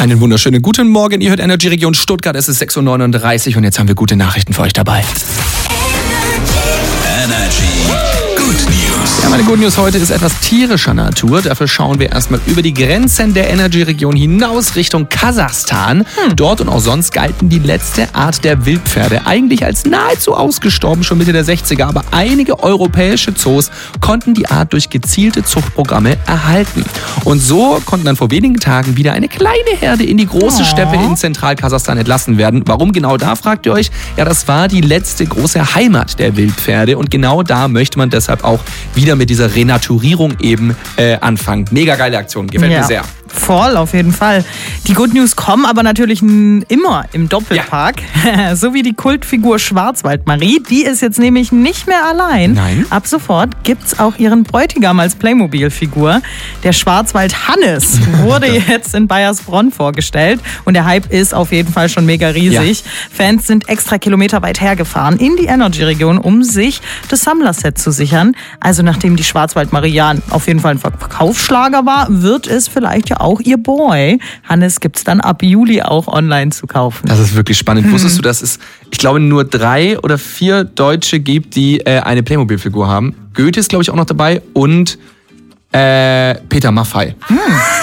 Einen wunderschönen guten Morgen. Ihr hört Energy Region Stuttgart. Es ist 6.39 Uhr und jetzt haben wir gute Nachrichten für euch dabei. Energy Good News. Ja, meine Good News heute ist etwas tierischer Natur. Dafür schauen wir erstmal über die Grenzen der Energy-Region hinaus Richtung Kasachstan. Dort und auch sonst galten die letzte Art der Wildpferde eigentlich als nahezu ausgestorben, schon Mitte der 60er. Aber einige europäische Zoos konnten die Art durch gezielte Zuchtprogramme erhalten. Und so konnten dann vor wenigen Tagen wieder eine kleine Herde in die große Steppe in Zentralkasachstan entlassen werden. Warum genau da, fragt ihr euch? Ja, das war die letzte große Heimat der Wildpferde. Und genau da möchte man deshalb auch wieder mit dieser Renaturierung eben anfangen. Mega geile Aktion, gefällt mir sehr. Voll, auf jeden Fall. Die Good News kommen aber natürlich immer im Doppelpack. Ja. So wie die Kultfigur Schwarzwaldmarie. Die ist jetzt nämlich nicht mehr allein. Nein. Ab sofort gibt's auch ihren Bräutigam als Playmobil-Figur. Der Schwarzwald Hannes wurde jetzt in Baiersbronn vorgestellt. Und der Hype ist auf jeden Fall schon mega riesig. Ja. Fans sind extra Kilometer weit hergefahren in die Energy-Region, um sich das Sammlerset zu sichern. Also nachdem die Schwarzwaldmarie ja auf jeden Fall ein Verkaufsschlager war, wird es vielleicht ja auch ihr Boy Hannes gibt's dann ab Juli auch online zu kaufen. Das ist wirklich spannend. Wusstest du, dass es, ich glaube, nur 3 oder 4 Deutsche gibt, die eine Playmobil-Figur haben? Goethe ist, glaube ich, auch noch dabei und Peter Maffay.